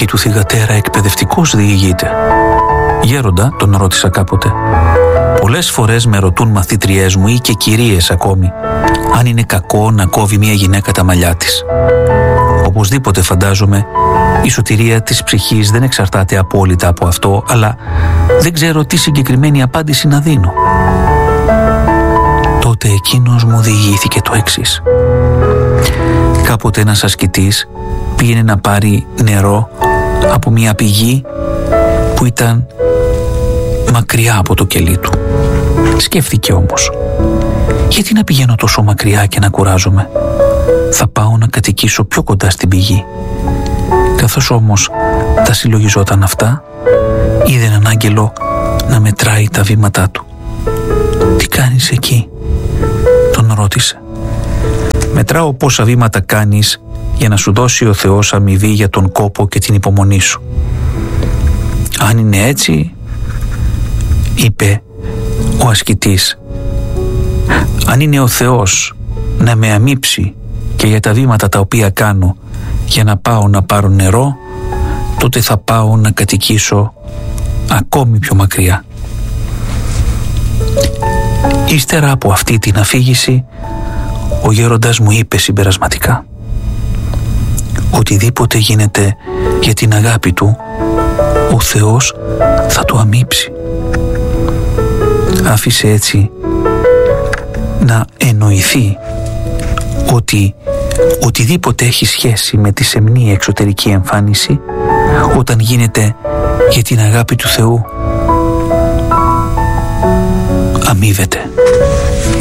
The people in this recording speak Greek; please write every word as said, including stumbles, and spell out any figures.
δική του θυγατέρα εκπαιδευτικός διηγείται. «Γέροντα», τον ρώτησα κάποτε, «πολλές φορές με ρωτούν μαθήτριές μου ή και κυρίες ακόμη αν είναι κακό να κόβει μια γυναίκα τα μαλλιά της. Οπωσδήποτε, φαντάζομαι, η σωτηρία της ψυχής δεν εξαρτάται απόλυτα από αυτό, αλλά δεν ξέρω τι συγκεκριμένη απάντηση να δίνω». Τότε εκείνος μου διηγήθηκε το εξής. Κάποτε ένας ασκητής πήγαινε να πάρει νερό από μια πηγή που ήταν μακριά από το κελί του. Σκέφτηκε όμως, γιατί να πηγαίνω τόσο μακριά και να κουράζομαι? Θα πάω να κατοικήσω πιο κοντά στην πηγή. Καθώς όμως τα συλλογιζόταν αυτά, είδε έναν άγγελο να μετράει τα βήματά του. «Τι κάνεις εκεί?» τον ρώτησε. «Μετράω πόσα βήματα κάνεις για να σου δώσει ο Θεός αμοιβή για τον κόπο και την υπομονή σου». «Αν είναι έτσι», είπε ο ασκητής, «αν είναι ο Θεός να με αμείψει και για τα βήματα τα οποία κάνω για να πάω να πάρω νερό, τότε θα πάω να κατοικήσω ακόμη πιο μακριά». Ύστερα από αυτή την αφήγηση, ο γέροντας μου είπε συμπερασματικά: «Οτιδήποτε γίνεται για την αγάπη του, ο Θεός θα το αμείψει». Άφησε έτσι να εννοηθεί ότι οτιδήποτε έχει σχέση με τη σεμνή εξωτερική εμφάνιση, όταν γίνεται για την αγάπη του Θεού, αμείβεται.